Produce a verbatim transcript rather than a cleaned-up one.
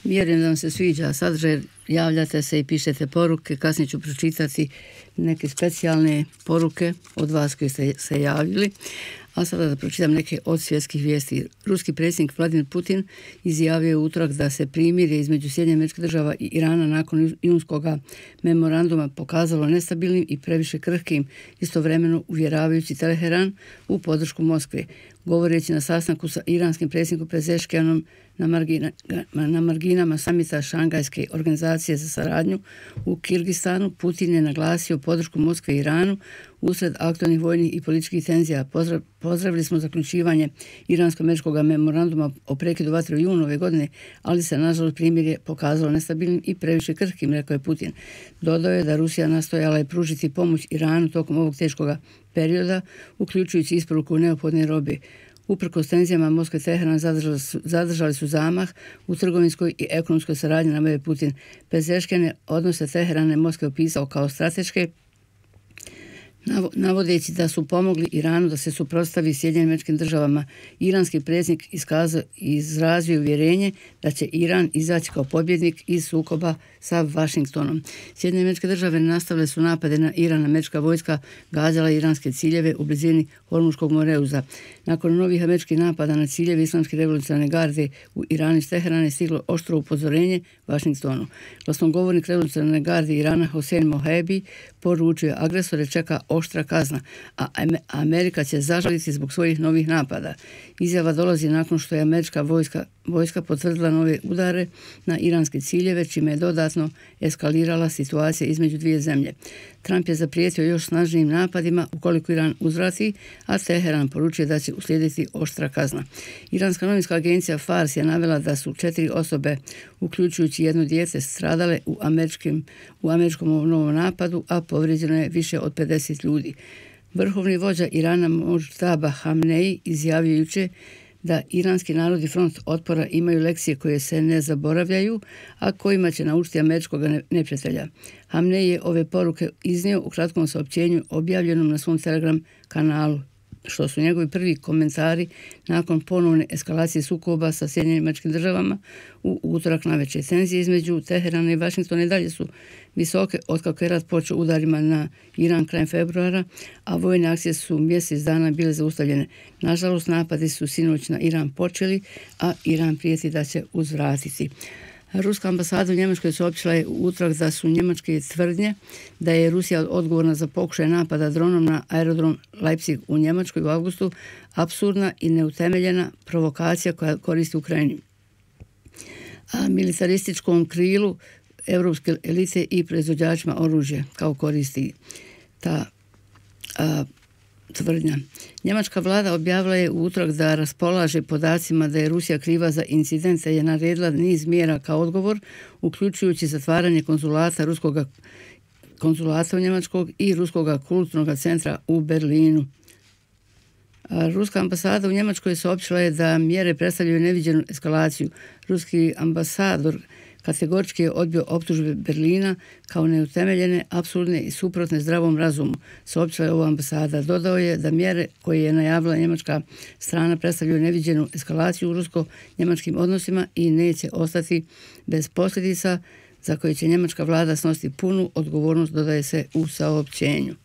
Vjerujem da vam se sviđa sadržaj, javljate se i pišete poruke, kasnije ću pročitati neke specijalne poruke od vas koji ste se javili. A sada da pročitam neke od svjetskih vijesti. Ruski predsjednik Vladimir Putin izjavio je u utorak da se primirje između Sjedinjenih Američkih Država i Irana nakon junskog memoranduma pokazalo nestabilnim i previše krhkim, istovremeno uvjeravajući Teheran u podršku Moskve. Govoreći na sastanku sa iranskim predsjednikom Pezeškijanom na, margina, na marginama samita Šangajske organizacije za saradnju u Kirgistanu, Putin je naglasio podršku Moskve i Iranu usred aktualnih vojnih i političkih tenzija. Pozdrav, pozdravili smo zaključivanje iransko-američkog memoranduma o prekidu vatre u junu ove godine, ali se nažalost primirje pokazalo nestabilnim i previše krhkim, rekao je Putin. Dodao je da Rusija nastojala je pružiti pomoć Iranu tokom ovog teškog perioda, uključujući isporuku neophodne robe. Uprkos tenzijama Moskva i Teheran zadržali su, zadržali su zamah u trgovinskoj i ekonomskoj saradnji, naveo Putin. Pezeškijan odnose Teherana i Moskve opisao kao strateške, navodeći da su pomogli Iranu da se suprotstavi Sjedinjenim Američkim Državama. Iranski predsjednik iskazao i izrazio uvjerenje da će Iran izaći kao pobjednik iz sukoba sa Vašingtonom. Sjedinjene Američke Države nastavile su napade na Iran. Američka vojska gađala iranske ciljeve u blizini Hormuškog moreuza. Nakon novih američkih napada na ciljeve Islamske revolucionarne garde u Iranu iz Teherana je stiglo oštro upozorenje Vašingtonu. Glasnogovornik revolucionarne garde Irana Hossein Mohebi poručio agresore čeka oštra kazna, a Amerika će zažaliti zbog svojih novih napada. Izjava dolazi nakon što je američka vojska, vojska potvrdila nove udare na iranske ciljeve, čime je dodatno eskalirala situacija između dvije zemlje. Trump je zaprijetio još snažnijim napadima ukoliko Iran uzvrati, a Teheran poručuje da će uslijediti oštra kazna. Iranska novinska agencija Fars je navela da su četiri osobe, uključujući jedno dijete, stradale u, američkim, u američkom novom napadu, a povrijeđeno je više od pedeset ljudi. Vrhovni vođa Irana Mojtaba Hamneji izjavio jučer da iranski narod i front otpora imaju lekcije koje se ne zaboravljaju, a kojima će naučiti američkog neprijatelja. Hamneji je ove poruke iznio u kratkom saopćenju objavljenom na svom Telegram kanalu, što su njegovi prvi komentari nakon ponovne eskalacije sukoba sa Sjedinjenim Američkim Državama u utorak navečer. Tenzije između Teherana i Vašingtona i dalje su visoke otkako je rat počeo udarima na Iran krajem februara, a vojne akcije su mjesec dana bile zaustavljene. Nažalost, napadi su sinoć na Iran počeli, a Iran prijeti da će uzvratiti. Ruska ambasada u Njemačkoj saopćila je u utorak da su njemačke tvrdnje da je Rusija odgovorna za pokušaj napada dronom na aerodrom Leipzig u Njemačkoj u avgustu apsurdna i neutemeljena provokacija koja koristi Ukrajini, a militarističkom krilu europske elite i proizvođačima oružja kao koristi ta a, tvrdnja. Njemačka vlada objavila je u utorak da raspolaže podacima da je Rusija kriva za incidente i je naredila niz mjera kao odgovor, uključujući zatvaranje konzulata ruskog konzulata u Njemačkog i ruskog kulturnog centra u Berlinu. A ruska ambasada u Njemačkoj saopćila je da mjere predstavljaju neviđenu eskalaciju. Ruski ambasador kategorički je odbio optužbe Berlina kao neutemeljene, apsurdne i suprotne zdravom razumu, saopćila je ova ambasada. Dodao je da mjere koje je najavila njemačka strana predstavljaju neviđenu eskalaciju u rusko-njemačkim odnosima i neće ostati bez posljedica za koje će njemačka vlada snositi punu odgovornost, dodaje se u saopćenju.